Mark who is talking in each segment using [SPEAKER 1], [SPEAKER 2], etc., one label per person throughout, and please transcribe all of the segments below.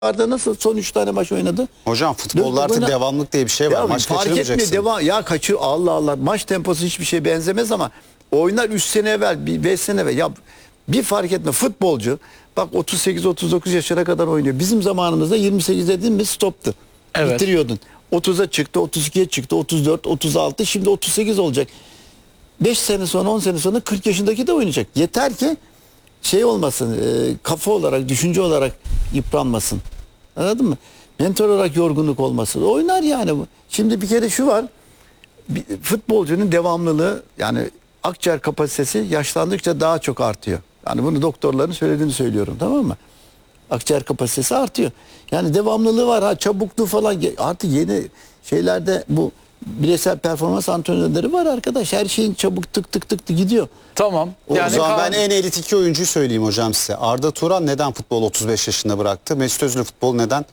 [SPEAKER 1] Arda nasıl son 3 tane maç oynadı?
[SPEAKER 2] Hocam futbolda artık devamlık diye bir şey var.
[SPEAKER 1] Ya
[SPEAKER 2] Maç
[SPEAKER 1] fark etmiyor
[SPEAKER 2] kaçırmayacaksın.
[SPEAKER 1] devam. Ya kaçır Allah Allah. Maç temposu hiçbir şeye benzemez ama oynar 3 sene evvel, 5 sene evvel. Ya bir fark etme futbolcu bak 38-39 yaşına kadar oynuyor. Bizim zamanımızda 28 dediğin mi stoptu.
[SPEAKER 3] Evet.
[SPEAKER 1] Bitiriyordun. 30'a çıktı, 32'ye çıktı, 34, 36, şimdi 38 olacak. 5 sene sonra 10 sene sonra 40 yaşındaki de oynayacak. Yeter ki şey olmasın, kafa olarak, düşünce olarak yıpranmasın. Anladın mı? Mental olarak yorgunluk olmasın. Oynar yani bu. Şimdi bir kere şu var. Futbolcunun devamlılığı yani akciğer kapasitesi yaşlandıkça daha çok artıyor. Yani bunu doktorların söylediğini söylüyorum, tamam mı? Akciğer kapasitesi artıyor. Yani devamlılığı var. Ha, çabukluğu falan artık yeni şeylerde bu bireysel performans antrenörleri var arkadaş. Her şeyin çabuk tık tık tık gidiyor.
[SPEAKER 3] Tamam.
[SPEAKER 2] O zaman ben en elit iki oyuncuyu söyleyeyim hocam size. Arda Turan neden futbol 35 yaşında bıraktı? Mesut Özil futbol neden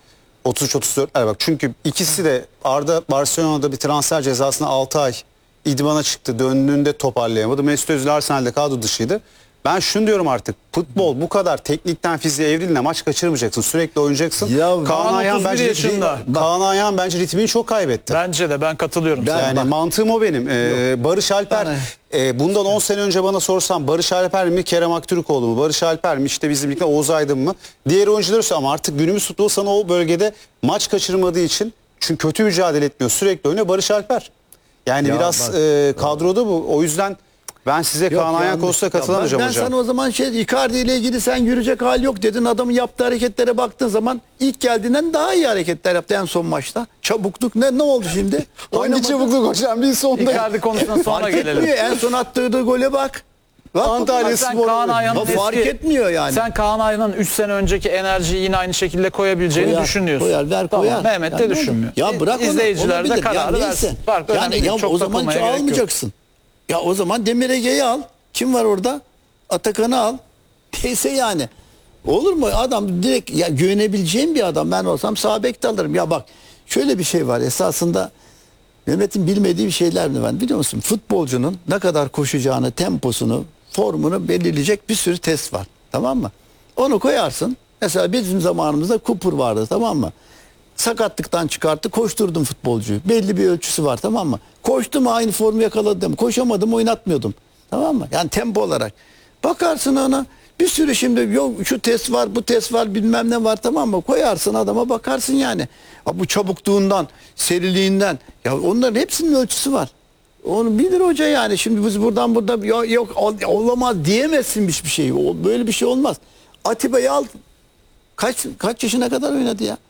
[SPEAKER 2] 33-34? Bak çünkü ikisi de Arda Barcelona'da bir transfer cezasına 6 ay idmana çıktı. Döndüğünde toparlayamadı. Mesut Özil Arsenal'de kadro dışıydı. Ben şunu diyorum artık. Futbol bu kadar teknikten fiziğe evriline maç kaçırmayacaksın. Sürekli oynayacaksın.
[SPEAKER 1] Ya,
[SPEAKER 2] Kaan Ayhan bence
[SPEAKER 3] yaşında.
[SPEAKER 2] Kaan Ayhan bence ritmini çok kaybetti.
[SPEAKER 3] Bence de ben katılıyorum.
[SPEAKER 2] Yani
[SPEAKER 1] bak,
[SPEAKER 2] mantığım o benim. Barış Alper bundan 10 sene önce bana sorsam Barış Alper mi Kerem Aktürkoğlu mu? Barış Alper mi işte bizimlikle Oğuz Aydın mı? Diğer oyuncuları söylüyorum ama artık günümüz futbolu sana o bölgede maç kaçırmadığı için çünkü kötü mücadele etmiyor. Sürekli oynuyor Barış Alper. Yani
[SPEAKER 1] Ya
[SPEAKER 2] biraz
[SPEAKER 1] bak,
[SPEAKER 2] kadroda bu. O yüzden ben size Kaan Ayhan konusunda katılamayacağım
[SPEAKER 1] ben
[SPEAKER 2] hocam.
[SPEAKER 1] sana o zaman Icardi ile ilgili sen yürüyecek hal yok dedin. Adamın yaptığı hareketlere baktığın zaman ilk geldiğinden daha iyi hareketler yaptı en son maçta. Çabukluk ne oldu şimdi?
[SPEAKER 2] Hangi çabukluk hocam? Bir sonda.
[SPEAKER 3] Icardi konusuna sonra
[SPEAKER 1] Fark
[SPEAKER 3] gelelim.
[SPEAKER 1] etmiyor. En son attığı gole bak.
[SPEAKER 2] Antalya
[SPEAKER 3] Sen
[SPEAKER 2] Spor.
[SPEAKER 3] Kaan Ayhan'ın
[SPEAKER 1] Fark
[SPEAKER 3] eski-
[SPEAKER 1] etmiyor yani.
[SPEAKER 3] Sen Kaan Ayhan'ın 3 sene önceki enerjiyi yine aynı şekilde koyabileceğini düşünüyorsun.
[SPEAKER 1] Koyar, ver
[SPEAKER 3] Tamam,
[SPEAKER 1] koyar.
[SPEAKER 3] Mehmet
[SPEAKER 1] Yani
[SPEAKER 3] de
[SPEAKER 1] ne
[SPEAKER 3] düşünmüyor.
[SPEAKER 1] olur? Ya bırak onu.
[SPEAKER 3] İzleyiciler de
[SPEAKER 1] Olabilir.
[SPEAKER 3] kararı
[SPEAKER 1] neyse.
[SPEAKER 3] versin. Fark önemli değil.
[SPEAKER 1] Ya
[SPEAKER 3] Çok
[SPEAKER 1] o zaman hiç
[SPEAKER 3] takılmaya gerek yok.
[SPEAKER 1] almayacaksın. Ya o zaman Demir Ege'yi al. Kim var orada? Atakan'ı al. Neyse yani. Olur mu? Adam direkt ya güvenebileceğim bir adam. Ben olsam sağ bekte alırım. Ya bak şöyle bir şey var. Esasında Mehmet'in bilmediği bir şeyler mi var biliyor musun? Futbolcunun ne kadar koşacağını, temposunu, formunu belirleyecek bir sürü test var. Tamam mı? Onu koyarsın. Mesela bizim zamanımızda Cooper vardı, tamam mı? Sakatlıktan çıkarttı, koşturdum futbolcuyu. Belli bir ölçüsü var, tamam mı? Koştum aynı formu yakaladım. Koşamadım, oynatmıyordum. Tamam mı? Yani tempo olarak. Bakarsın ona. Bir sürü şimdi yok şu test var, bu test var, bilmem ne var, tamam mı? Koyarsın adama, bakarsın yani. Ha, bu çabukluğundan, seriliğinden. Ya onların hepsinin ölçüsü var. Onu bilir hoca yani. Şimdi biz burada yok olamaz diyemezsin hiçbir şey. Böyle bir şey olmaz. Atiba'yı al. Kaç yaşına kadar oynadı ya?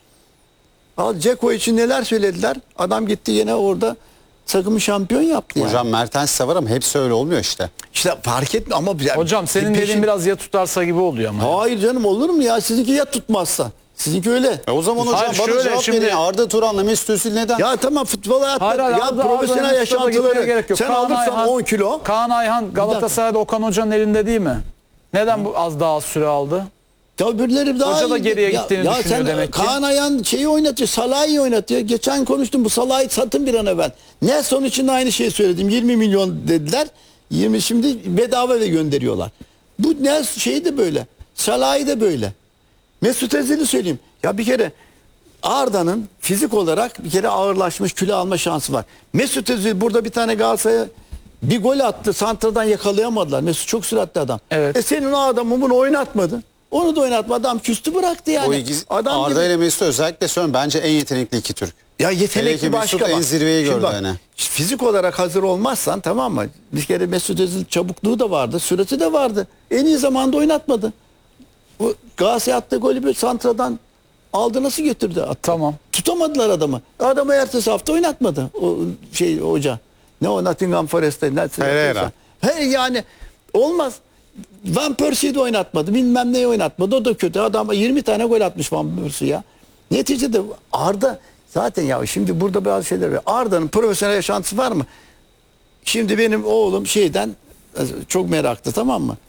[SPEAKER 1] Al Dzeko için neler söylediler. Adam gitti yine orada takımı şampiyon yaptı yani.
[SPEAKER 2] Hocam Mertens de var ama hepsi öyle olmuyor işte.
[SPEAKER 1] İşte fark etmiyor ama
[SPEAKER 3] Hocam senin dediğin biraz ya tutarsa gibi oluyor ama.
[SPEAKER 1] Hayır canım, olur mu ya? Sizinki ya tutmazsa. Sizinki öyle.
[SPEAKER 2] O zaman hocam
[SPEAKER 3] Hayır,
[SPEAKER 2] bana
[SPEAKER 3] şöyle
[SPEAKER 2] cevap
[SPEAKER 3] şimdi-
[SPEAKER 2] verin. Arda Turan'la Mesut Özil neden?
[SPEAKER 1] Ya tamam, futbol hayatı
[SPEAKER 3] Hayır,
[SPEAKER 1] ya
[SPEAKER 3] Arda
[SPEAKER 1] profesyonel
[SPEAKER 3] Arda'nın üstüne gitmeye
[SPEAKER 1] yaşantıları.
[SPEAKER 3] gerek yok.
[SPEAKER 1] Sen
[SPEAKER 3] Kaan
[SPEAKER 1] alırsan
[SPEAKER 3] Ayhan-
[SPEAKER 1] 10 kilo.
[SPEAKER 3] Kaan Ayhan Galatasaray'da Okan Hoca'nın elinde değil mi? Neden bu daha az süre aldı?
[SPEAKER 1] Ya öbürleri daha
[SPEAKER 3] Hoca da
[SPEAKER 1] iyi.
[SPEAKER 3] geriye gittiğini düşünüyor
[SPEAKER 1] sen
[SPEAKER 3] demek ki.
[SPEAKER 1] Kaan Ayhan şeyi oynatıyor. Salah'ı oynatıyor. Geçen konuştum, bu Salah'ı satın bir an evvel. Nelson için de aynı şeyi söyledim. 20 milyon dediler. 20 şimdi bedava da gönderiyorlar. Bu Nelson şeyi de böyle. Salah'ı da böyle. Mesut Özil'i söyleyeyim. Ya bir kere Arda'nın fizik olarak bir kere ağırlaşmış, kilo alma şansı var. Mesut Özil burada bir tane Galatasaray'a bir gol attı. Santradan yakalayamadılar. Mesut çok süratli adam.
[SPEAKER 3] Evet.
[SPEAKER 1] Senin o adamı bunu oynatmadın. Onu da oynatmadı. Adam küstü bıraktı yani.
[SPEAKER 2] O ikiz,
[SPEAKER 1] Adam
[SPEAKER 2] Arda
[SPEAKER 1] gibi.
[SPEAKER 2] ile Mesut özellikle söylüyorum bence en yetenekli iki Türk.
[SPEAKER 1] Ya
[SPEAKER 2] Hele ki
[SPEAKER 1] yetenekli
[SPEAKER 2] Mesut
[SPEAKER 1] başka
[SPEAKER 2] en
[SPEAKER 1] bak.
[SPEAKER 2] zirveyi
[SPEAKER 1] Şimdi
[SPEAKER 2] gördü
[SPEAKER 1] bak,
[SPEAKER 2] hani.
[SPEAKER 1] fizik olarak hazır olmazsan, tamam mı? Bir kere Mesut Özil çabukluğu da vardı. Sürati de vardı. En iyi zamanda oynatmadı. Bu Galatasaray attığı golü bir santradan aldı, nasıl götürdü?
[SPEAKER 3] Tamam.
[SPEAKER 1] Tutamadılar adamı. Adamı ertesi hafta oynatmadı. O hoca. Ne o Nottingham Forest'te
[SPEAKER 2] Pereira.
[SPEAKER 1] He yani olmaz. Van Persie'yi de oynatmadı. Bilmem neyi oynatmadı. O da kötü. Adam 20 tane gol atmış Van Persie ya. Neticede Arda zaten ya şimdi burada bazı şeyler var. Arda'nın profesyonel yaşantısı var mı? Şimdi benim oğlum şeyden çok meraklı, tamam mı?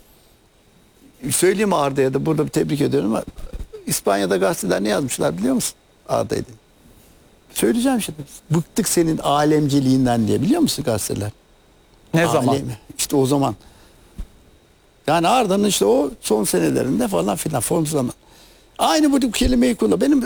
[SPEAKER 1] Söyleyeyim Arda'ya da burada bir tebrik ediyorum. İspanya'da gazeteler ne yazmışlar biliyor musun? Arda'ydı. Söyleyeceğim şimdi. Bıktık senin alemciliğinden diye, biliyor musun gazeteler?
[SPEAKER 3] Ne zaman?
[SPEAKER 1] İşte o zaman. Yani Arda'nın işte o son senelerinde falan filan form zaman. Aynı bu kelimeyi kullan. Benim